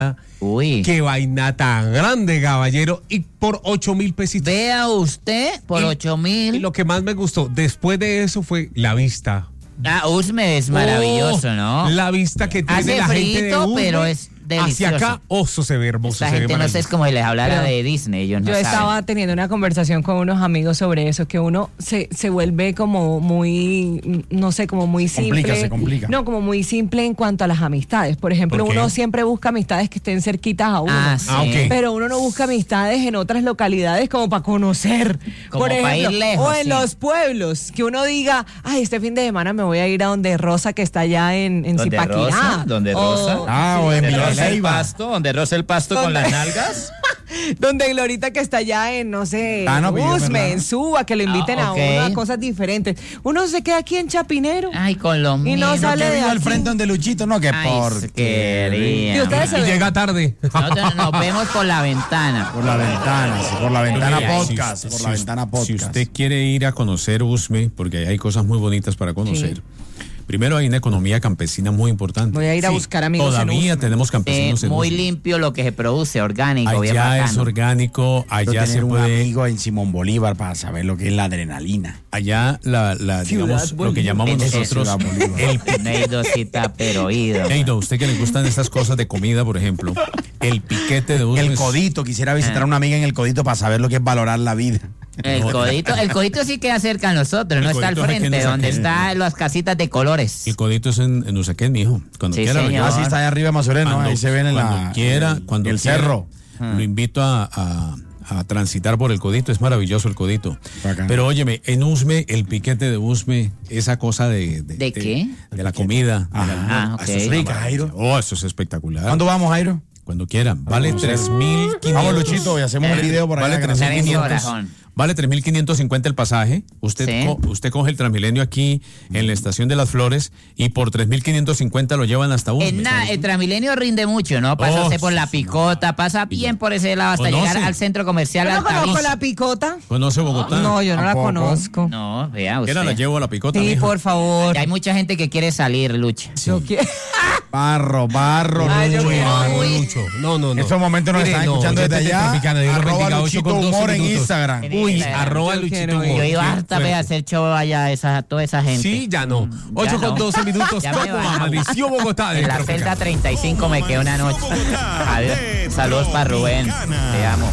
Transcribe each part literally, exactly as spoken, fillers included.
Uy. Qué vaina tan grande, caballero. Y por ocho mil pesitos. Vea usted, por Y- ocho mil. Y lo que más me gustó después de eso fue la vista. Ah, Usme es maravilloso, Oh, ¿no? La vista que tiene Hace la gente de frito, Usme pero es delicioso. hacia acá, oso se ve hermoso. Esta se ve gente no sé, es maravilloso. como si les hablara Pero de Disney, ellos no Yo saben. estaba teniendo una conversación con unos amigos sobre eso, que uno se, se vuelve como muy, no sé, como muy Se complica, simple. se complica. No, como muy simple en cuanto a las amistades. Por ejemplo, ¿Por qué? uno siempre busca amistades que estén cerquitas a uno. Ah, sí. Ah, ok. Pero uno no busca amistades en otras localidades como para conocer. Como Por pa' ir ejemplo, lejos, o en sí. los pueblos, que uno diga, ay, este fin de semana me voy a ir a donde Rosa, que está allá en, en ¿Donde Zipaquirá. Rosa? ¿Donde O- Rosa? Ah, o en ¿Donde roza el Villalba. pasto? ¿Donde roza el pasto con ¿Dónde? las nalgas? Donde Glorita, que está allá en, no sé, Ah, no, pero yo, Usme, ¿verdad? en Suba, que lo inviten Ah, a ok. uno a cosas diferentes. Uno se queda aquí en Chapinero. Ay, con lo Y mío. no Yo sale que de vivo al aquí. frente donde Luchito, no, que Ay, por quería. Y ustedes se Y ven. llega tarde. Nosotros nos vemos por la ventana. Por la ventana, sí, por la ventana Ay, ay, podcast, Si- por si- la ventana podcast. Si usted quiere ir a conocer Usme, porque ahí hay cosas muy bonitas para conocer. Primero hay una economía campesina muy importante. Voy a ir a Sí, buscar amigos en Todavía Usme. tenemos Eh, campesinos en muy Usme. limpio lo que se produce, orgánico, bien Allá es bacano. orgánico, Quiero allá se tener un puede, amigo en Simón Bolívar para saber lo que es la adrenalina. allá la, la Ciudad digamos, lo que Bolívar. llamamos Ese nosotros Ciudad Bolívar. el Neidosita, pero oído. Neido, usted que le gustan estas cosas de comida, por ejemplo, el piquete de Usme. El es- codito, quisiera visitar a una amiga en el codito para saber lo que es valorar la vida. El codito, el codito sí queda cerca a nosotros, El no está al codito es aquí en frente, donde Usaquén. están las casitas de colores. El codito es en, en Usaquén, mijo. Cuando Sí, quiera lo señor. llevo. Así está allá arriba de Mazoreno, Cuando- ahí se ven en cuando la quiera, el, cuando el quiera, cerro. Lo invito a, a- a transitar por el codito, es maravilloso el codito. Bacán. Pero óyeme, en Usme, el piquete de Usme, esa cosa de... ¿De, ¿De qué? De la comida. Ajá. del almuerzo. Ah, ok. Eso es una Rica, maravilla. Jairo. Oh, eso es espectacular. ¿Cuándo vamos, Jairo? Cuando quieran. Vale tres mil quinientos. Vamos, Luchito, y hacemos un video por allá. Vale que tres nos- mil Tres quinientos. horas, Vale tres mil quinientos cincuenta el pasaje. Usted, Sí. co- usted coge el Transmilenio aquí en la estación de las Flores y por tres mil quinientos cincuenta lo llevan hasta Usme. En nada, el Transmilenio rinde mucho, ¿no? Pasa Oh, usted por la sí, picota, pasa bien por ese lado hasta ¿Conoce? llegar al centro comercial Yo no conozco Altavista. la picota. ¿Conoce Bogotá? No, yo no la Tampoco. conozco. No, vea usted. ¿Quiera la llevo a la picota, Sí, mija? por favor. Y hay mucha gente que quiere salir, Lucha. Yo quiero. Barro, barro, Ay, yo Lucho. quiero No, ir. Lucho. No, no, no. En estos momentos nos Mire, están no, escuchando yo desde te- allá. Tropicana, Dios lo Arroba bendiga, ocho Luchito con doce Humor en minutos. Instagram. Uy, Uy, Yo arroba quiero Luchito ir. Humor. Yo iba Qué harta vez a fuerte. hacer show allá, esa, toda esa gente. Sí, ya no. ocho con no. doce minutos. Ya me ¿Cómo va. amaneció Bogotá? En la Tropicana. celda treinta y cinco me quedé una noche. Adiós. Saludos para Rubén. Te amo.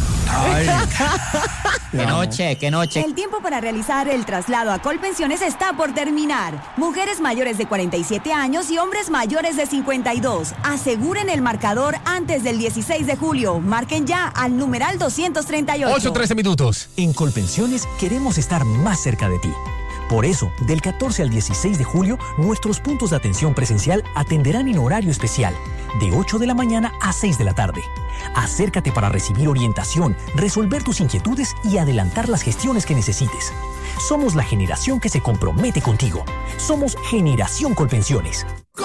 Qué noche, qué noche. El tiempo para realizar el traslado a Colpensiones está por terminar. Mujeres mayores de cuarenta y siete años y hombres mayores de cincuenta y dos. Aseguren el marcador antes del dieciséis de julio. Marquen ya al numeral doscientos treinta y ocho. ocho trece minutos. En Colpensiones queremos estar más cerca de ti. Por eso, del catorce al dieciséis de julio, nuestros puntos de atención presencial atenderán en horario especial, de ocho de la mañana a seis de la tarde. Acércate para recibir orientación, resolver tus inquietudes y adelantar las gestiones que necesites. Somos la generación que se compromete contigo. Somos Generación Colpensiones.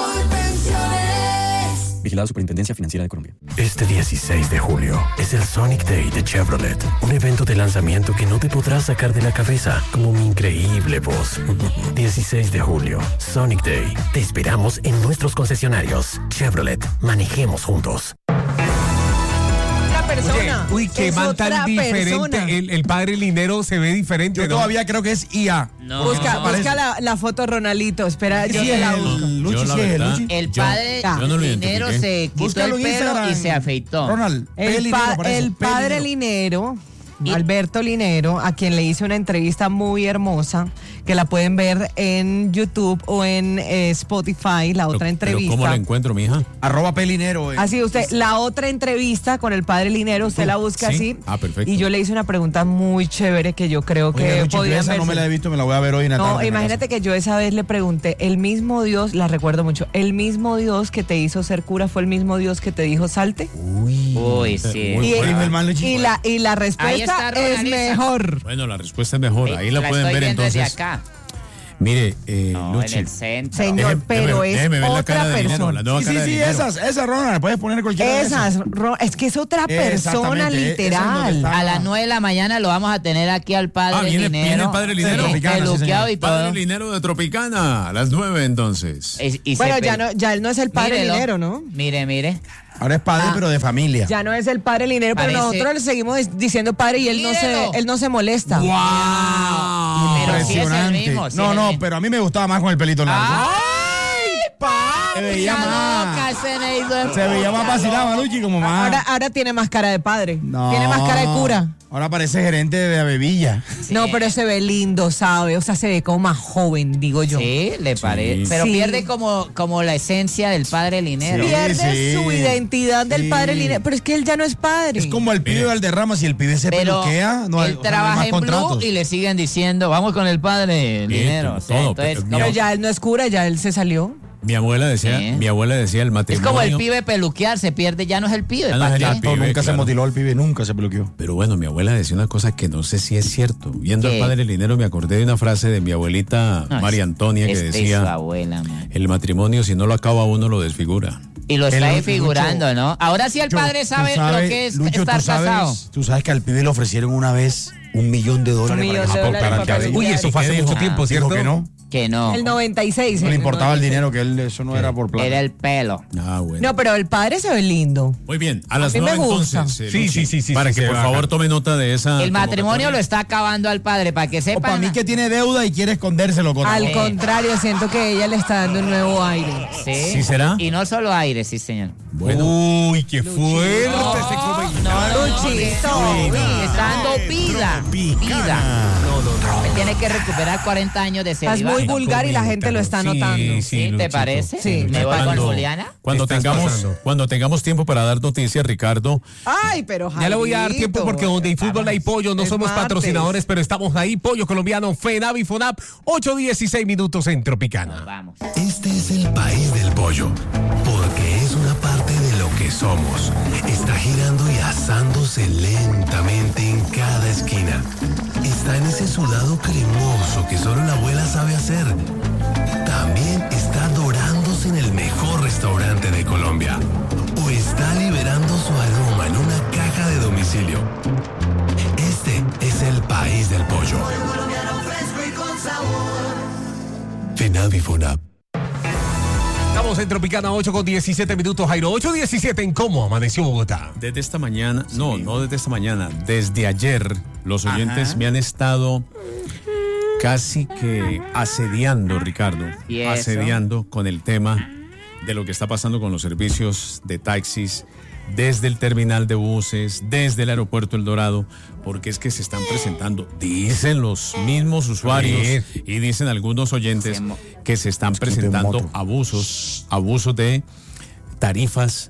Vigilado Superintendencia Financiera de Colombia. Este dieciséis de julio es el Sonic Day de Chevrolet, un evento de lanzamiento que no te podrás sacar de la cabeza, como mi increíble voz. dieciséis de julio, Sonic Day. Te esperamos en nuestros concesionarios. Chevrolet, manejemos juntos. Otra persona. Uy, qué Es man tan otra diferente. persona. El, el padre Linero se ve diferente, Yo ¿no? todavía creo que es I A. No. Busca, parece. busca la, la foto, Ronaldito. Espera, yo Sí, te la el busco. Luchi, Yo, la sí, el verdad, Luchi. El yo- padre yo no lo dinero identifiqué. se quitó Búscalo el en pelo Instagram. y se afeitó. Ronald, El, Pelinero, pa- por eso, el padre Pelinero. Linero, Alberto Linero, a quien le hice una entrevista muy hermosa, que la pueden ver en YouTube o en eh, Spotify, la otra Pero- entrevista. Pero ¿cómo la encuentro, mija? Arroba Pelinero. eh. Así usted, la otra entrevista con el padre Linero, usted la busca ¿Sí? así. Ah, perfecto. Y yo le hice una pregunta muy chévere que yo creo Oiga, que Luchi, yo podían esa no verse. me la he visto, me la voy a ver hoy en la tarde. No, en la imagínate que yo esa vez le pregunté, el mismo Dios, la recuerdo mucho, el mismo Dios que te hizo ser cura fue el mismo Dios que te dijo salte. Uy, sí. Muy Y, fuerte. dijo el man, Luchi. y la, y la Ahí respuesta está es Ronalisa. mejor. Bueno, la respuesta es mejor. Ahí la, pueden estoy ver viendo desde entonces. acá. Mire, eh, No, Luchi. en el centro. Señor, Déjeme- pero déjeme- es déjeme ver la otra cara de Linero, persona. la nueva Sí, sí, cara de sí, Linero. esas, esas, Ronald, puedes poner cualquiera de Esas, esas. Ro- es que es otra persona Exactamente, literal. eso es donde A las nueve de la mañana lo vamos a tener aquí al padre Ah, viene, Linero. viene el padre Linero. Sí, Tropicana, sí, peluqueado señor. y todo. Padre Linero de Tropicana, a las nueve entonces. Y- y se Bueno, ya, pe- no, ya él no es el padre Mírelo. Linero, ¿no? Mire, mire. Ahora es padre, Ah. pero de familia. Ya no es el padre Linero, pero Parece- nosotros le seguimos diciendo padre y él no se, Mírelo. él no se molesta. ¡Wow! Pero sí es el Impresionante. mismo, sí no, es el no, mismo. pero a mí me gustaba más con el pelito largo. ¡Ay, Se veía más. ese Neido. Se veía más vacilado, Luchi, como más. Ahora, ahora tiene más cara de padre. No. Tiene más cara de cura. Ahora parece gerente de Avevilla. No, pero se ve lindo, ¿sabe? O sea, se ve como más joven, digo yo. Sí, le parece. Pero Sí. pierde como, como la esencia del padre Linero. Sí. Pierde su identidad del Sí. padre Linero. Pero es que él ya no es padre. Es como el pibe de Valderrama, si el pibe se Pero peluquea, no hay, él o sea, no hay trabaja más en Blue contratos. y le siguen diciendo, vamos con el padre Bien, Linero. O sea, todo, entonces, pero como- Pero ya él no es cura, ya él se salió. Mi abuela decía, Sí. mi abuela decía el es matrimonio. como el pibe peluquear, se pierde, ya no es el pibe. Ya no ¿para es el qué? pibe. No, nunca se claro. motiló el pibe, nunca se peluqueó. Pero bueno, mi abuela decía una cosa que no sé si es cierto. Viendo ¿Qué? al padre Linero me acordé de una frase de mi abuelita No, María es- Antonia que este es su decía, abuela, man. el matrimonio si no lo acaba uno lo desfigura. Y lo está El- desfigurando, Lucho, ¿no? Ahora sí el Lucho, padre tú sabe sabes, lo que es Lucho, estar tú sabes, casado. Tú sabes que al pibe le ofrecieron una vez un millón de dólares Un millón para que de se dólares aportara al para cabello. que- Uy, eso fue hace ¿Qué mucho dijo? tiempo, Dijo ¿cierto? que no, Que no. El noventa y seis. no le el importaba el noventa y seis. dinero, que él eso no era por plata. Era el pelo. Ah, bueno. No, pero el padre se ve lindo. Muy bien, a las mí me nueve gusta. entonces. eh, Sí, Luchi, sí, sí, sí, Para sí, que se por va favor acá. tome nota de esa. El matrimonio convocatoria. lo está acabando al padre, para que O sepan. para mí que tiene deuda y quiere escondérselo con Al Sí. contrario, siento que ella le está dando un nuevo aire. Sí. ¿Sí será? Y no solo aire, sí, señor. Bueno, Uy, qué fuerte No, ese comentario. no, no, no, Luchito. que- le está dando vida. Vida. No, no, no. Él tiene que recuperar cuarenta años de Estás celibato. muy vulgar y la gente lo está Sí, notando. sí, ¿Sí? ¿Te Luchito. parece? Sí. ¿Me voy con cuando, Juliana? cuando Te estás tengamos, pasando. cuando tengamos tiempo para dar noticias, Ricardo, Ay, pero Ya le voy a dar Jairito, tiempo porque donde hay fútbol hay pollo. No es somos martes. patrocinadores, pero estamos ahí. Pollo colombiano, FENAV y FONAP. ocho dieciséis minutos en Tropicana. Vamos. Este es el país del pollo, porque es una parte de lo que somos. Está girando y asándose lentamente en cada esquina. Está en ese sudado cremoso que solo la abuela sabe hacer. También está dorándose en el mejor restaurante de Colombia. O está liberando su aroma en una caja de domicilio. Este es el país del pollo. FENAV y FONAP. Estamos en Tropicana, ocho con diecisiete minutos, Jairo. ocho diecisiete en cómo amaneció Bogotá. desde esta mañana, no, no desde esta mañana, desde ayer, los oyentes me han estado casi que asediando, Ricardo, ¿Y eso? asediando con el tema de lo que está pasando con los servicios de taxis desde el terminal de buses, desde el aeropuerto El Dorado, porque es que se están presentando, dicen los mismos usuarios y dicen algunos oyentes que se están presentando moto. abusos, abusos de tarifas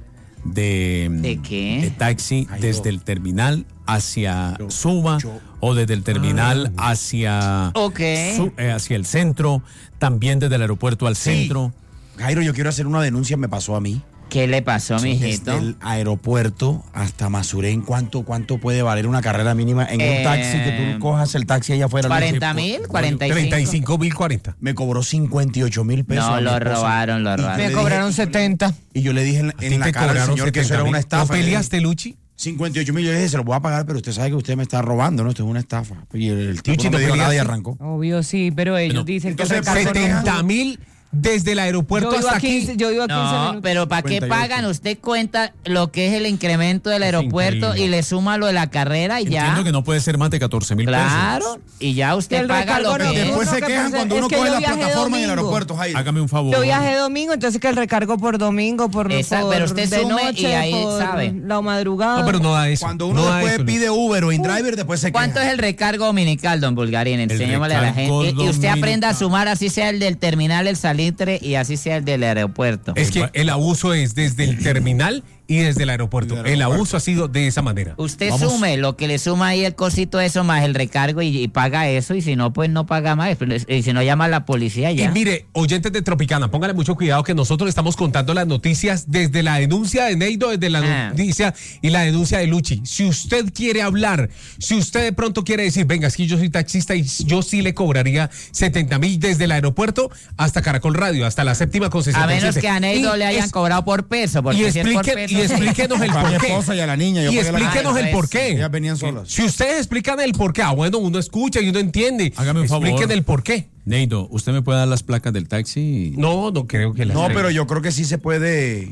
de, ¿De qué? de taxi desde el terminal hacia Suba o desde el terminal hacia, Ok. su- eh, hacia el centro, también desde el aeropuerto al centro. Jairo, yo quiero hacer una denuncia, me pasó a mí. ¿Qué le pasó, mijito? Desde el aeropuerto hasta Masurén, ¿cuánto, ¿cuánto puede valer una carrera mínima en Eh, un taxi que tú cojas el taxi allá afuera? ¿cuarenta Luchi? mil? ¿cuarenta y cinco? treinta y cinco mil cuarenta. Me cobró cincuenta y ocho mil pesos. No, a mi lo esposa. robaron, lo Y robaron. Me le cobraron dije- setenta. Y yo le dije en, en la cara al señor que eso era una estafa. ¿No peleaste, Luchi? cincuenta y ocho mil, yo le dije, se lo voy a pagar, pero usted sabe que usted me está robando, ¿no? Esto es una estafa. Y el, el tipo Luchi, no me ¿no dijo nada y peleaste? arrancó. Obvio, sí, pero ellos Bueno, dicen que entonces, el recargo no- setenta mil desde el aeropuerto Yo vivo hasta a quince, aquí. yo vivo a quince No, minutos. pero ¿para qué cincuenta y ocho. pagan? Usted cuenta lo que es el incremento del Es aeropuerto increíble. y le suma lo de la carrera y Entiendo ya. que no puede ser más de catorce mil pesos. Claro, y ya usted El paga lo recargo no, que es. Después Uno se que quejan pasa cuando es uno que coge yo la viajé plataforma en el domingo. aeropuerto, Jairo. Hágame un favor. Yo viajé domingo, entonces que el recargo por domingo, por, Esa- por pero usted de sume y noche, ahí por sabe. la madrugada. No, pero no da eso. Cuando uno no da después eso, pide Uber o InDriver, después se queja. ¿Cuánto es el recargo dominical, don Bulgarín? Enseñémosle a la recargo gente. Y, y usted aprenda a dominical. sumar, así sea el del terminal El Salitre y así sea el del aeropuerto. Es que el abuso es desde el terminal y desde el aeropuerto. Del El aeropuerto. abuso ha sido de esa manera. Usted Vamos. sume lo que le suma ahí el cosito eso más el recargo y, y paga eso y si no, pues no paga más. Y si no, llama a la policía ya. Y mire, oyentes de Tropicana, póngale mucho cuidado que nosotros estamos contando las noticias desde la denuncia de Neido, desde la Ah. noticia y la denuncia de Luchi. Si usted quiere hablar, si usted de pronto quiere decir, venga, es que yo soy taxista y yo sí le cobraría setenta mil desde el aeropuerto hasta Caracol Radio, hasta la séptima concesión. A menos consciente. que a Neido Y le hayan es- cobrado por peso. Porque Y, si es por explique- peso, y explíquenos el A mi por qué. esposa y a la niña. yo Y pagué la- explíquenos Ay, el por pues, qué. Ellas venían solas. Si ustedes explican el por qué, ah, bueno, uno escucha y uno entiende. Hágame un favor. Expliquen el por qué. Neido, ¿usted me puede dar las placas del taxi? No, no creo que las No, tenga. pero yo creo que sí se puede,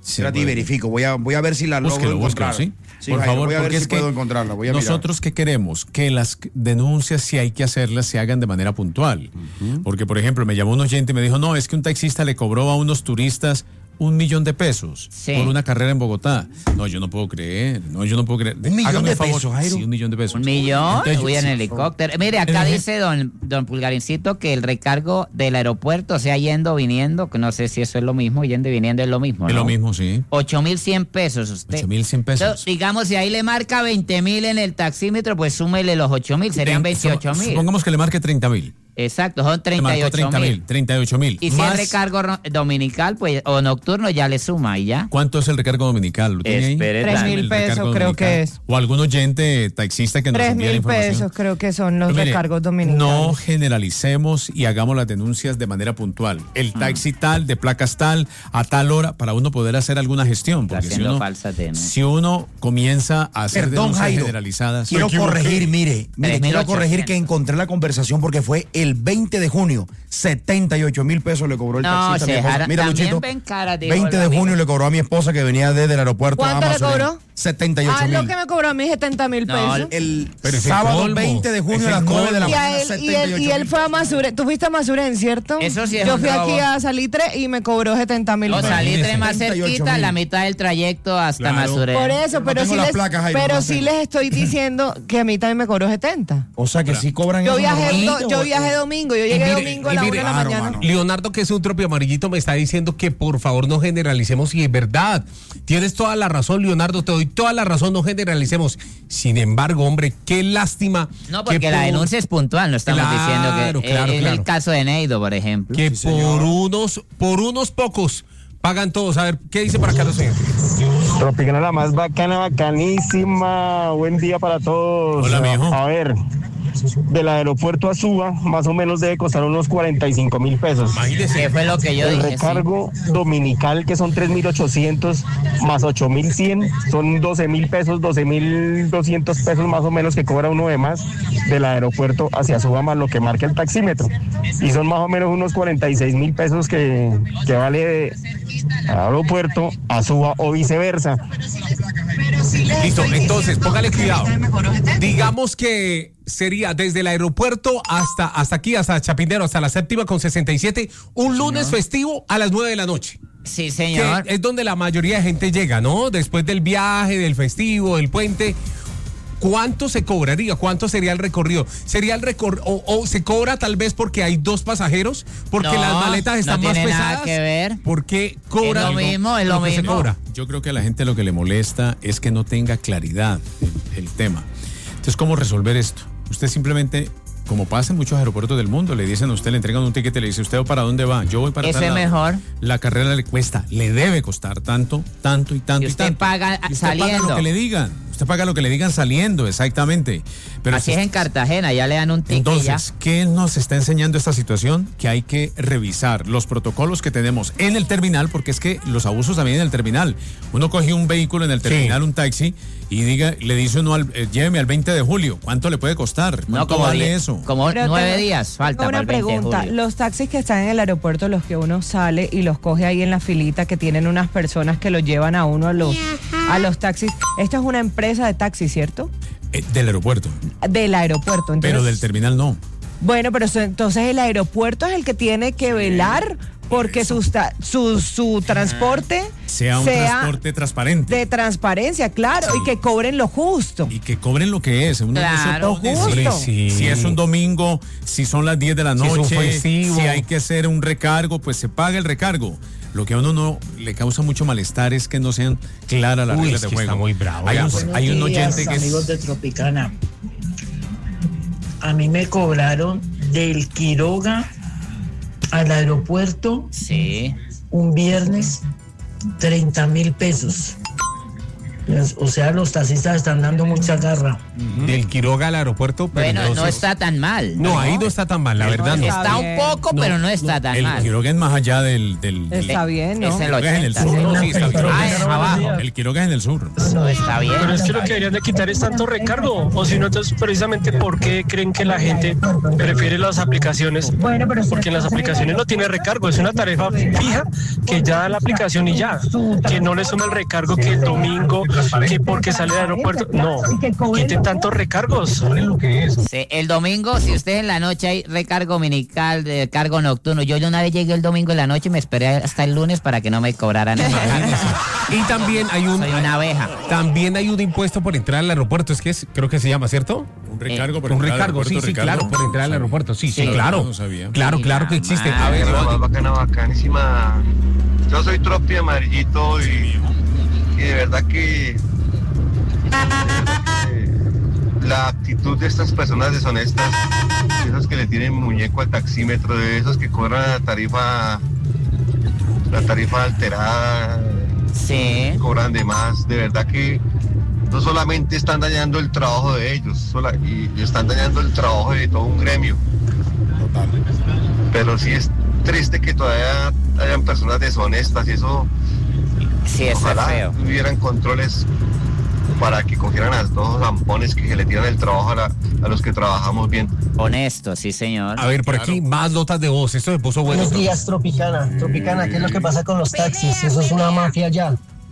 Sí, Espérate y bueno. verifico. Voy a, voy a ver si la logro Búsquelo, encontrar. búsquelo, ¿sí? Sí, Por Jairo, favor, voy a ver porque si es que puedo encontrarla. Voy a mirar. nosotros que queremos que las denuncias, si hay que hacerlas, se hagan de manera puntual. Uh-huh. Porque, por ejemplo, me llamó un oyente y me dijo, no, es que un taxista le cobró a unos turistas un millón de pesos sí. por una carrera en Bogotá. No, yo no puedo creer. No, yo no puedo creer. ¿Un millón Hágame de el favor. pesos, Jairo? Sí, un millón de pesos. ¿Un millón? Entonces, Voy en sí. helicóptero. Mire, acá El- dice don, don Pulgarincito que el recargo del aeropuerto, o sea, yendo, viniendo, que no sé si eso es lo mismo, yendo y viniendo es lo mismo, Es ¿no? lo mismo, sí. ocho mil cien pesos usted. ocho mil cien pesos. Entonces, digamos, si ahí le marca veinte mil en el taxímetro, pues súmele los ocho mil, serían veintiocho mil. Supongamos que le marque treinta mil. Exacto, son Le treinta y marcó ocho treinta mil. mil. treinta y ocho mil. Y si es recargo ro- dominical, pues, o nocturno, ya le suma y ya. ¿Cuánto es el recargo dominical? ¿Lo tiene ahí? Espere, Tres dale. mil El pesos recargo creo dominical. que es. O algún oyente taxista que nos Tres envíe la mil información. pesos creo que son los Pero mire, recargos dominicales. No generalicemos y hagamos las denuncias de manera puntual. El taxi tal, de placas tal, a tal hora, para uno poder hacer alguna gestión. Está Porque si haciendo uno, falsa denuncia. si uno comienza a hacer Perdón, denuncias Jairo. generalizadas. Quiero corregir, mire, mire, quiero corregir que tres mil ochocientos. encontré la conversación porque fue el veinte de junio. setenta y ocho mil pesos le cobró el No, taxista a mi se esposa. dejaron- Mira, también Luchito, ven cara de veinte de amigo. junio le cobró a mi esposa que venía desde el aeropuerto. ¿Cuánto a le Amazon. cobró? setenta y ocho Ah, mil. lo que me cobró a mí setenta mil No, pesos. El Pero ese sábado colmo. veinte de junio Ese a las nueve de la Y, a mañana. él, y, él, y él fue a Masuren. ¿Tú fuiste a Masuren, cierto? Eso sí es Yo un fui robo. aquí a Salitre y me cobró setenta mil No, pesos. Salitre más setenta y ocho cerquita, mil. la mitad del trayecto hasta Claro. Masurén. Por eso, No pero, tengo sí, las les, placas, Jairo, pero no sí tengo. les estoy diciendo que a mí también me cobró setenta. O sea que sí cobran Yo eso viajé, normalmente, do- yo o- viajé domingo, yo Y llegué mire, domingo a y la mire, una de la claro, mañana. mano. Leonardo, que es un tropio amarillito, me está diciendo que por favor no generalicemos y es verdad. Tienes toda la razón, Leonardo, te doy toda la razón, no generalicemos. Sin embargo, hombre, qué lástima. No, porque que la por- denuncia es puntual, no estamos Claro, diciendo que claro, eh, es claro. el caso de Neido, por ejemplo. Que por unos, por unos pocos pagan todos. A ver, ¿qué dice para acá los señores? Tropicana la más bacana, bacanísima. Buen día para todos. Hola, mijo. A ver, del aeropuerto a Suba, más o menos debe costar unos cuarenta y cinco mil pesos. ¿Qué fue lo que yo El dije? recargo dominical, que son tres mil ochocientos más ocho mil cien, son doce mil pesos, doce mil doscientos pesos más o menos que cobra uno de más del aeropuerto hacia Suba, más lo que marca el taxímetro. Y son más o menos unos cuarenta y seis mil pesos que, que vale de aeropuerto a Suba o viceversa. Listo, entonces, póngale cuidado. Digamos que sería desde el aeropuerto hasta, hasta aquí, hasta Chapinero, hasta la séptima con sesenta y siete, un lunes festivo a las nueve de la noche. Sí, Que señor. es donde la mayoría de gente llega, ¿no? Después del viaje, del festivo, del puente. ¿Cuánto se cobraría? ¿Cuánto sería el recorrido? ¿Sería el recorrido? O, o se cobra tal vez porque hay dos pasajeros? ¿Porque No, las maletas están no más tiene pesadas? nada que ver. ¿Por qué cobran? Es lo mismo, es lo que se mismo. cobra? Yo creo que a la gente lo que le molesta es que no tenga claridad el, el tema. Entonces, ¿cómo resolver esto? Usted simplemente, como pasa en muchos aeropuertos del mundo, le dicen a usted, le entregan un ticket y le dice, ¿usted para dónde va? Yo voy para Eso tal es lado. mejor. La carrera le cuesta, le debe costar tanto, tanto y tanto Y y, usted tanto. paga Y usted paga saliendo. lo que le digan. Usted paga lo que le digan saliendo, exactamente. Pero Así si- es en Cartagena, ya le dan un ticket y ya. Entonces, ¿qué nos está enseñando esta situación? Que hay que revisar los protocolos que tenemos en el terminal, porque es que los abusos también en el terminal. Uno coge un vehículo en el terminal, un taxi, y diga, le dice uno, al, eh, lléveme al veinte de julio. ¿Cuánto le puede costar? No, ¿Cuánto como, vale die- eso? como Pero nueve tengo- días falta tengo para una el veinte de pregunta. julio. Los taxis que están en el aeropuerto, los que uno sale y los coge ahí en la filita, que tienen unas personas que lo llevan a uno a los, a los taxis. Esto es una empresa de taxis, ¿cierto? Eh, del aeropuerto. Del aeropuerto. Entonces, Pero del terminal no. Bueno, pero eso- entonces el aeropuerto es el que tiene que velar porque su, sta- su, su transporte Sea un transporte transparente. de transparencia, claro, Sí. y que cobren lo justo. Y que cobren lo que es. Uno no Claro, se puede justo. decir Sí. Si es un domingo, si son las diez de la Si es un noche, festivo. si hay que hacer un recargo, pues se paga el recargo. Lo que a uno no le causa mucho malestar es que no sean claras las Uy, reglas es de que juego. está muy bravo, Hay ya, un, pues. hay un Buenos días, oyente que es- amigos de Tropicana. A mí me cobraron del Quiroga al aeropuerto Sí. un viernes treinta mil pesos. O sea, los taxistas están dando mucha garra. Del Quiroga al aeropuerto, pero Bueno, no entonces- está tan mal. No, ahí no está tan mal, la verdad no. Está un poco, pero no está tan el mal. Quiroga es más allá del... del, del- Está bien, ¿no? Es el Quiroga es en el ochenta, sur, sí. ¿no? Sí, está bien. Ah, es abajo. El Quiroga es en el sur. Eso está bien. Pero es que lo que deberían de quitar es tanto recargo, o si no, entonces precisamente ¿por qué creen que la gente prefiere las aplicaciones? Porque en las aplicaciones no tiene recargo, es una tarifa fija que ya da la aplicación y ya, que no le suma el recargo que el domingo, que porque sale del aeropuerto, no, quiten tantos recargos. Sí, el domingo, si usted en la noche hay recargo dominical, de cargo nocturno, yo una vez llegué el domingo en la noche y me esperé hasta el lunes para que no me cobraran nada. Y también hay un... Soy una abeja. También hay un impuesto por entrar al aeropuerto, es que es, creo que se llama, ¿cierto? Un recargo por Un entrar al recargo, sí, aeropuerto, sí, Ricardo. claro, por entrar al aeropuerto, sí, sí, Sí, claro. no sabía. Claro, claro que existe. A ver, Más bacana, bacanísima. Yo soy tropi amarillito y, y de verdad que eh, la actitud de estas personas deshonestas, de esos que le tienen muñeco al taxímetro, de esos que cobran la tarifa, la tarifa alterada, Sí. cobran de más, de verdad que no solamente están dañando el trabajo de ellos, sola- y, y están dañando el trabajo de todo un gremio. Pero sí es triste que todavía hayan personas deshonestas y eso, Sí, eso es ojalá feo. tuvieran controles para que cogieran a todos los zampones que se le tiran el trabajo a, la- a los que trabajamos bien. Honesto, sí, señor. a ver, por aquí más notas de voz. Esto se puso bueno. Buenos días, Tropicana. Tropicana, ¿qué es lo que pasa con los taxis? Eso es una mafia allá.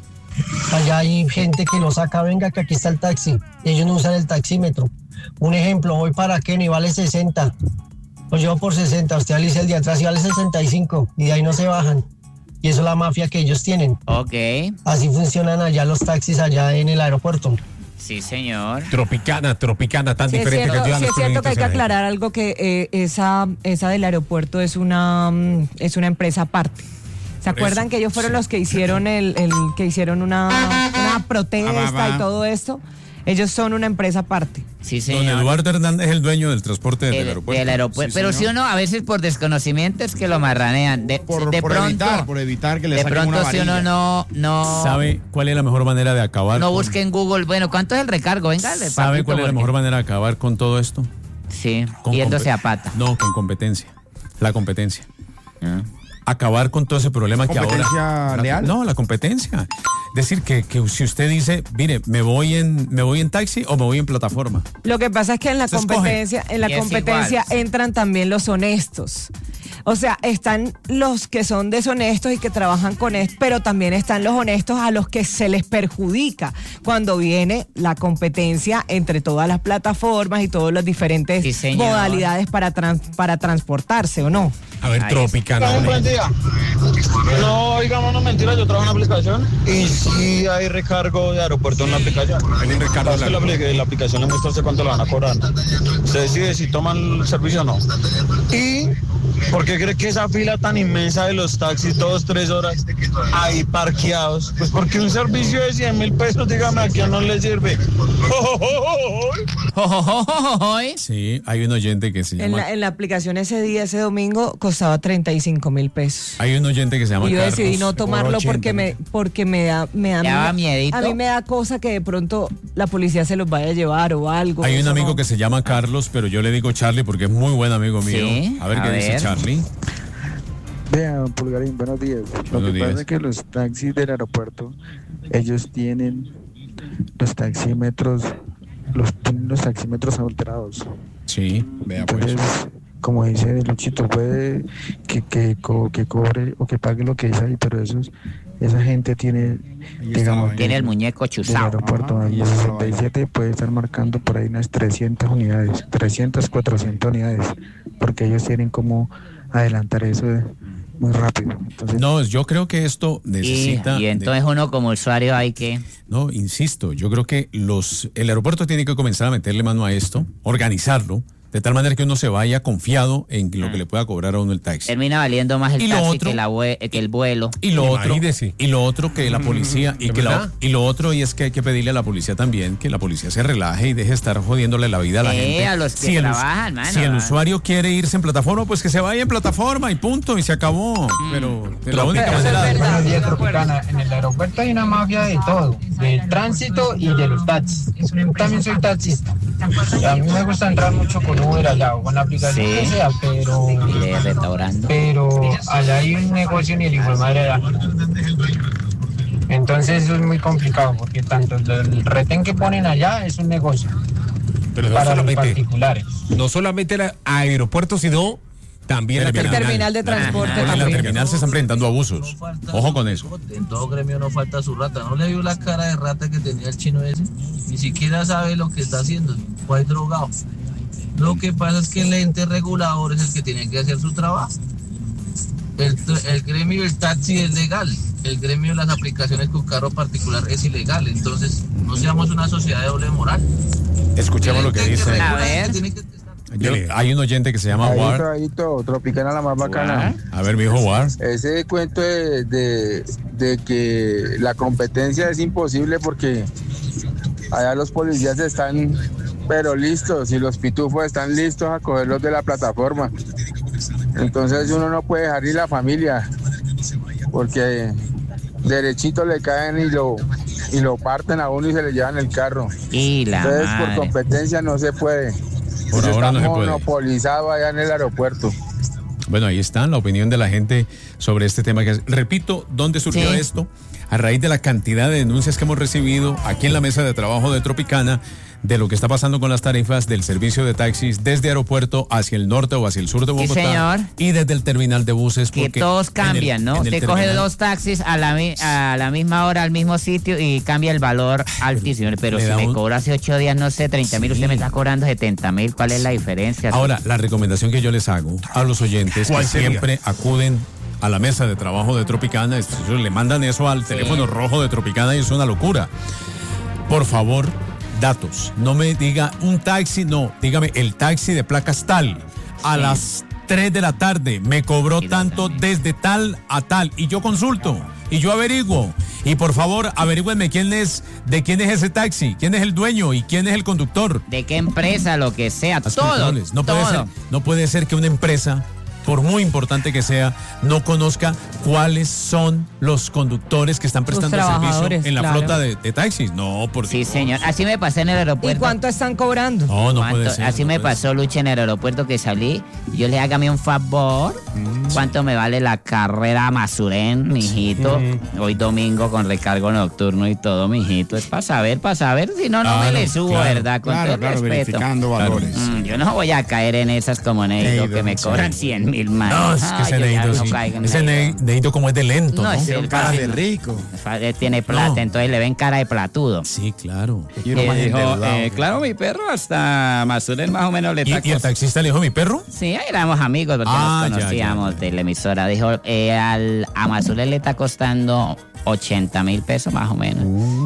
Allá hay gente que lo saca, venga, que aquí está el taxi. Y ellos no usan el taxímetro. Un ejemplo, voy para Kenny, vale sesenta. Lo llevo por sesenta, usted alice el de atrás y vale sesenta y cinco. Y de ahí no se bajan. Y eso es la mafia que ellos tienen. Ok, Así funcionan allá los taxis allá en el aeropuerto. sí, señor. Tropicana, tropicana, tan Sí, es diferente cierto, que ayudan sí a es los cierto que hay que colombianos. aclarar algo, que eh, esa, esa del aeropuerto es una, mm, es una empresa aparte. ¿Se Por acuerdan eso, que ellos fueron sí. los que hicieron el, el que hicieron una, una protesta Ah, va, va. y todo esto? Ellos son una empresa aparte. Sí, Don señor. Eduardo Hernández es el dueño del transporte del El- aeropuerto. del aeropuerto. Sí, Pero señor. si uno, a veces por desconocimiento es que lo marranean. De, Por, de por pronto, evitar, por evitar que le de saquen pronto una si uno varilla. no, no, ¿Sabe cuál es la mejor manera de acabar? no con- busque en Google, bueno, ¿cuánto es el recargo? Venga, le ¿Sabe papito, cuál es la porque- mejor manera de acabar con todo esto? Sí, Con yéndose compe- a pata. No, con competencia. La competencia. Ah. Acabar con todo ese problema que ahora... ¿Competencia La- leal? No, la competencia. Decir que, que si usted dice, mire, me voy en me voy en taxi o me voy en plataforma. Lo que pasa es que en la Se escoge. competencia, en la Y es competencia igual, sí. entran también los honestos. O sea, están los que son deshonestos y que trabajan con esto, pero también están los honestos a los que se les perjudica cuando viene la competencia entre todas las plataformas y todas las diferentes Sí, señor. modalidades para, trans- para transportarse, ¿o no? A ver, Ahí tropicana. Un hombre. buen día. No, digamos, no mentira, yo trabajo en una aplicación y sí hay recargo de aeropuerto en la aplicación. Hay un recargo Pasa que la, en la- apli- la aplicación le muestra a usted cuánto le van a cobrar. Se decide si toman el servicio o no. ¿Y por qué cree que esa fila tan inmensa de los taxis, dos, tres horas, ahí parqueados? Pues porque un servicio de cien mil pesos, dígame, ¿a quién no le sirve? Jojojojojoy. Sí, hay un oyente que se En llama... la, en la aplicación ese día, ese domingo, costaba treinta y cinco mil pesos. Hay un oyente que se llama Y yo Carlos. decidí no tomarlo ochenta, porque ¿no? me, porque me da, me da, ¿Le daba miedito? a mí me da cosa que de pronto la policía se los vaya a llevar o algo. Hay un eso amigo no. que se llama Carlos, pero yo le digo Charlie porque es muy buen amigo mío. Sí, a ver a qué dice ver. Charlie. Vean, Pulgarín, buenos días. Lo Buenos que días. pasa es que los taxis del aeropuerto, ellos tienen los taxímetros, los tienen los taxímetros alterados. Sí, vea pues. Entonces, como dice Luchito, puede que, que, co- que cobre o que pague lo que dice ahí, pero esos, esa gente tiene, digamos, Tiene el muñeco del chuzado. aeropuerto Ajá, y de eso sesenta y siete puede estar marcando por ahí unas trescientas unidades, trescientas, cuatrocientas unidades, porque ellos tienen como adelantar eso de- muy rápido. Entonces, No, yo creo que esto Y, necesita... y entonces uno como usuario hay que... No, insisto, yo creo que los el aeropuerto tiene que comenzar a meterle mano a esto, organizarlo, De tal manera que uno se vaya confiado en lo que le pueda cobrar a uno el taxi. Termina valiendo más el Y lo taxi otro- que, la vue- que el vuelo. Y lo otro, Imagínese. y lo otro que la policía y ¿de que la, verdad? y lo otro y es que hay que pedirle a la policía también que la policía se relaje y deje de estar jodiéndole la vida a la Eh, gente. a los que el us- trabajan, mano. si el usuario quiere irse en plataforma, pues que se vaya en plataforma y punto y se acabó. Pero de la única manera. Buenos días, Tropicana. En el aeropuerto hay una mafia de todo, de tránsito y de los taxis. Yo también soy taxista. Y a mí me gusta entrar mucho con Uber allá o con la aplicación Sí. que sea, pero, De restaurante. pero allá hay un negocio ni el hijo de madre allá. Entonces eso es muy complicado porque tanto el retén que ponen allá es un negocio Pero no para los solamente, particulares. no solamente el aeropuerto, sino también la Terminal. terminal. Terminal de transporte Porque en la también. terminal se están presentando abusos. Ojo con eso. En todo gremio no falta su rata. ¿No le vio la cara de rata que tenía el chino ese? Ni siquiera sabe lo que está haciendo. Fue drogado. Lo que pasa es que el ente regulador es el que tiene que hacer su trabajo. El, el gremio del taxi es legal. El gremio de las aplicaciones con carro particular es ilegal. Entonces, no seamos una sociedad de doble moral. Escuchemos lo que dice. A ver. Yo- hay un oyente que se llama War. Ahí, Tropicana la más bacana. A ver, mi hijo War. Ese cuento de, de, de que la competencia es imposible porque allá los policías están pero listos y los pitufos están listos a cogerlos de la plataforma. Entonces uno no puede dejar ni la familia porque derechito le caen y lo y lo parten a uno y se le llevan el carro. Y la Entonces madre. por competencia no se puede. Por Eso ahora está no se puede. monopolizado allá en el aeropuerto. Bueno, ahí está la opinión de la gente sobre este tema. Que, repito, ¿dónde surgió Sí. esto? A raíz de la cantidad de denuncias que hemos recibido aquí en la mesa de trabajo de Tropicana de lo que está pasando con las tarifas del servicio de taxis desde aeropuerto hacia el norte o hacia el sur de Bogotá. señor. Y desde el terminal de buses. Que porque todos en cambian, el- ¿no? en el Usted coge terminal- dos taxis a la, mi- a la misma hora, al mismo sitio y cambia el valor altísimo. Pero Le si da me un- cobra hace ocho días, no sé, treinta mil, usted me está cobrando setenta mil. ¿Cuál es la diferencia? Ahora, la recomendación que yo les hago a los oyentes que ¿Cuál sería? siempre acuden a la mesa de trabajo de Tropicana, es- ellos le mandan eso al teléfono rojo de Tropicana y es una locura. Por favor, datos. No me diga un taxi, no, dígame el taxi de placas tal. A las tres de la tarde me cobró tanto desde tal a tal y yo consulto y yo averiguo. Y por favor, averígüenme quién es, de quién es ese taxi, quién es el dueño y quién es el conductor. De qué empresa, lo que sea, Haz todo. controles. No puede todo. ser, no puede ser que una empresa, por muy importante que sea, no conozca cuáles son los conductores que están prestando el servicio trabajadores, en la claro. flota de, de taxis. No, por Sí, señor. Así me pasé en el aeropuerto. ¿Y cuánto están cobrando? No, no ¿Cuánto? puede ser. Así no me puede pasó, Lucha, en el aeropuerto que salí. Yo le hágame un favor. ¿Cuánto me vale la carrera a Masurén, mijito? Hoy domingo con recargo nocturno y todo, mijito. Es para saber, para saber. Si no, no Claro, me le subo, claro, ¿verdad? Con claro, todo el claro, respeto. verificando valores. Mm, yo no voy a caer en esas como Neito, Ey, que me don cobran Cheito. cien mil más. No, es que ese Neito, sí. Ese Ne- Neito como es de lento, ¿no? es el cara de fácil. rico. Él tiene plata, No. entonces le ven cara de platudo. Sí, claro. Y uno más endeudado. eh, claro, mi perro hasta Masurén más o menos le ¿Y, está y el taxista le dijo mi perro? Sí, ahí éramos amigos porque Ah, nos ya, conocíamos ya, ya. de la emisora. Dijo, eh, al Amazulé le está costando ochenta mil pesos más o menos.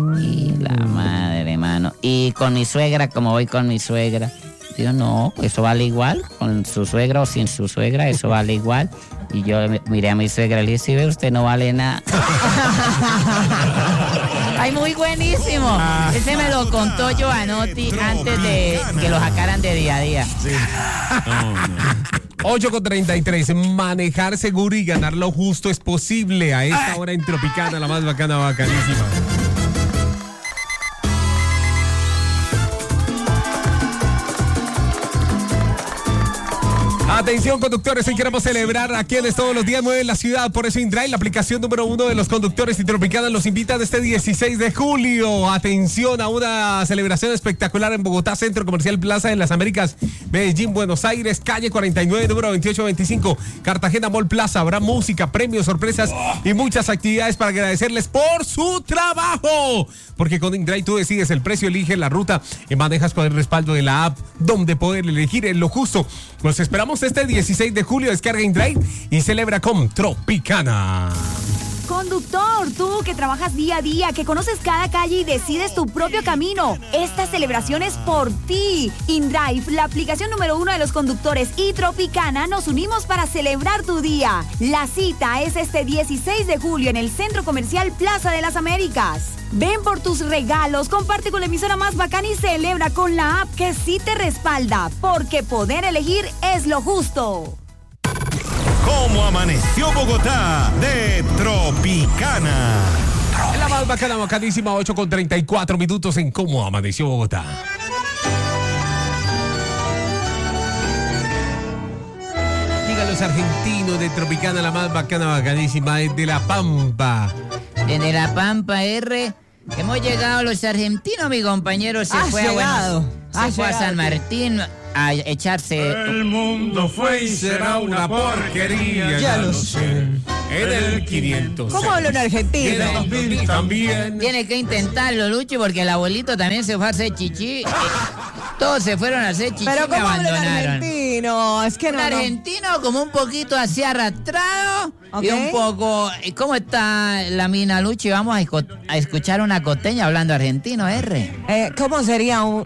Y la madre, mano. Y con mi suegra, como voy con mi suegra, digo, no, eso vale igual. Con su suegra o sin su suegra, eso vale igual. Y yo me- miré a mi suegra y le dije, si ve, usted no vale nada. Ay, muy buenísimo. Ese me lo contó Giovanotti antes de que lo sacaran de día a día. ocho con treinta y tres. Manejar seguro y ganar lo justo es posible a esta hora en Tropicana, la más bacana, bacanísima. Atención, conductores, hoy queremos celebrar a quienes todos los días mueven la ciudad. Por eso InDrive, la aplicación número uno de los conductores y Tropicana, los invita de este dieciséis de julio. Atención a una celebración espectacular en Bogotá, Centro Comercial Plaza de las Américas, Medellín, Buenos Aires, calle cuarenta y nueve, número veintiocho veinticinco, Cartagena Mall Plaza. Habrá música, premios, sorpresas y muchas actividades para agradecerles por su trabajo. Porque con InDrive tú decides el precio, eliges la ruta y manejas con el respaldo de la app donde poder elegir en lo justo. Los esperamos este dieciséis de julio. Descarga InDrive y celebra con Tropicana. Conductor, tú que trabajas día a día, que conoces cada calle y decides tu propio camino. Esta celebración es por ti. InDrive, la aplicación número uno de los conductores, y Tropicana nos unimos para celebrar tu día. La cita es este dieciséis de julio en el Centro Comercial Plaza de las Américas. Ven por tus regalos, comparte con la emisora más bacana y celebra con la app que sí te respalda, porque poder elegir es lo justo. ¿Cómo amaneció Bogotá? De Tropicana. La más bacana, bacanísima, ocho con treinta y cuatro minutos en Cómo amaneció Bogotá. Digan los argentinos de Tropicana, la más bacana, bacanísima, es de La Pampa. Desde La Pampa, R, hemos llegado los argentinos, mi compañero se Has fue llegado. a Buenos, se Has fue a llegado. San Martín a echarse. El mundo fue y será una porquería, ya lo sé. En el quinientos. ¿Cómo hablan argentino? En el dos mil también. Tiene que intentarlo, Luchi, porque el abuelito también se fue a hacer chichi. Eh, Todos se fueron a hacer chichi Pero y me ¿cómo hablan abandonaron. argentino? Es que no, Un no. argentino como un poquito así arrastrado Ok. y un poco... ¿Cómo está la mina, Luchi? Vamos a, esco- a escuchar una costeña hablando argentino, R. Eh, ¿Cómo sería un...?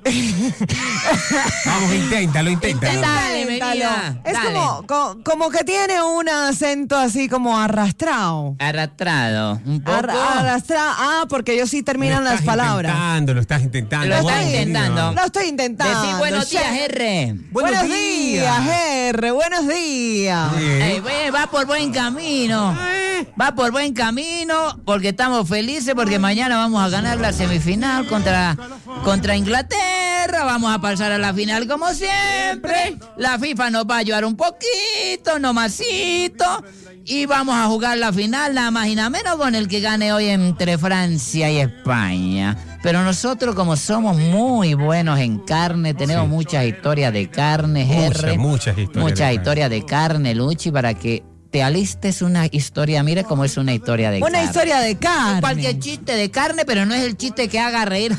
Vamos, inténtalo, inténtalo. Dale, mi Inténtalo. vida, Es dale. como, co- como que tiene un acento así como arrastrado. Arrastrado, un poco. Ar- arrastrado. Ah, porque ellos sí terminan Lo las estás palabras. Intentando, lo estás intentando. Lo estás Wow, intentando. mira. Lo estoy intentando. Decí buenos días, che. R. Buenos, días, R. Buenos días. Ey, ve, va por buen camino. Va por buen camino porque estamos felices porque mañana vamos a ganar la semifinal contra, contra Inglaterra. Vamos a pasar a la final como siempre. La FIFA nos va a ayudar un poquito, no masito. Y vamos a jugar la final nada más y nada menos con el que gane hoy entre Francia y España. Pero nosotros como somos muy buenos en carne, tenemos muchas historias de carne, Muchas, R. muchas historias Muchas de carne. historias de carne, Luchi, para que te alistes una historia. Mire cómo es una historia de Una carne. historia de carne. Cualquier chiste de carne, pero no es el chiste que haga reír,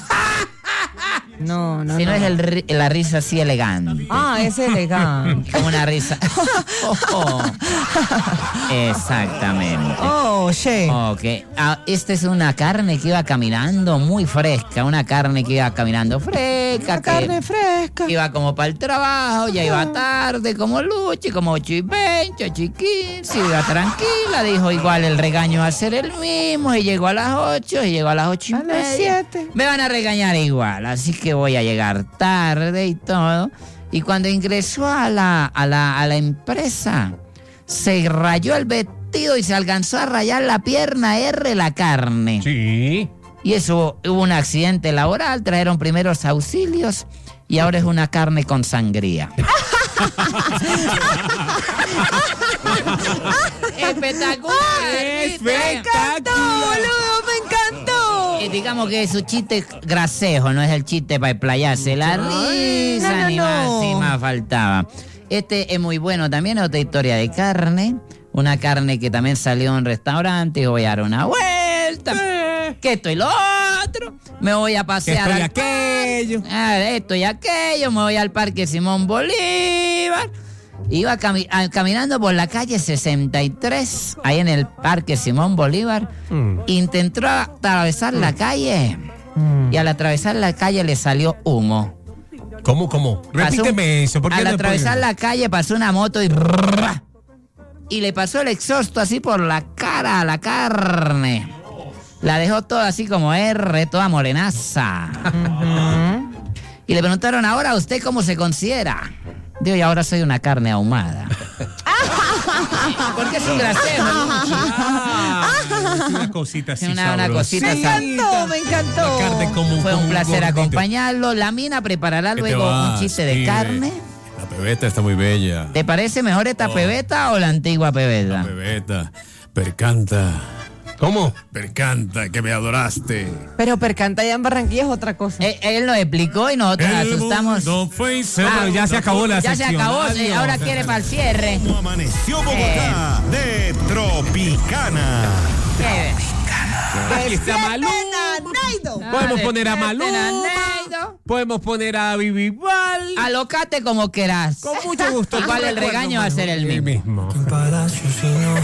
No, no, sino no. es el ri- la risa así elegante. Ah, es elegante. Como una risa. Oh, oh. Exactamente. Oh, che. Ok. Ah, esta es una carne que iba caminando muy fresca. Una carne que iba caminando fresca. Una que carne fresca. Iba como para el trabajo, ya iba tarde, como Luchi, como ocho y veinte, ocho y quince, iba tranquila, dijo igual el regaño va a ser el mismo, y llegó a las ocho, y llegó a las ocho y A las media. siete. Me van a regañar igual, así que voy a llegar tarde y todo. Y cuando ingresó a la, a la, a la empresa, se rayó el vestido y se alcanzó a rayar la pierna R, la carne. Sí. Y eso, hubo un accidente laboral, trajeron primeros auxilios y ahora es una carne con sangría. Espectacular. Me encantó, boludo, me encantó. Eh, digamos que es su chiste grasejo, no es el chiste para explayarse. La risa, no, no, ni no. más, ni más faltaba. Este es muy bueno también, otra historia de carne. Una carne que también salió en un restaurante y voy a dar una vuelta. Que esto y lo otro. Me voy a pasear. esto y al aquello. parque. Ah, esto y aquello. Me voy al Parque Simón Bolívar. Iba cami- a- caminando por la calle sesenta y tres, ahí en el Parque Simón Bolívar. Mm. Intentó atravesar la calle. Y al atravesar la calle le salió humo. ¿Cómo, cómo? Repíteme Pasó un- eso. ¿Por qué al no atravesar puedo? la calle pasó una moto y... Y le pasó el exhausto así por la cara a la carne. La dejó toda así como R, toda morenaza. Y le preguntaron, ahora, ¿usted cómo se considera? Digo, y ahora soy una carne ahumada. Porque es un grasejo. Ah, es una cosita así Una- una sabrosa. cosita Me encantó, me encantó. La carne como Fue un como placer gordito. acompañarlo. La mina preparará ¿Qué te luego un vas? chiste de Sí, carne. La pebeta está muy bella. ¿Te parece mejor esta Oh. pebeta o la antigua pebeta? Pebeta, percanta. ¿Cómo? Percanta, que me adoraste. Pero percanta allá en Barranquilla es otra cosa. Eh, él nos explicó y nosotros El asustamos. mundo fue y se Ah, va. ya se acabó la Ya se sección. acabó, Adiós. eh, ahora quiere para el cierre. ¿Cómo amaneció Bogotá? De Tropicana. ¿Qué? Aquí está Malú. Podemos poner a Malú. Neido. Podemos poner a Vivival. Alocate como quieras. Con mucho gusto. Igual el regaño va a ser el mismo. mismo. En Palacio, si no,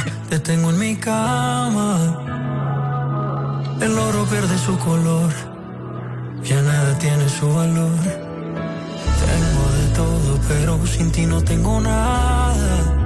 te tengo en mi cama. El oro pierde su color, ya nada tiene su valor. Tengo de todo, pero sin ti no tengo nada.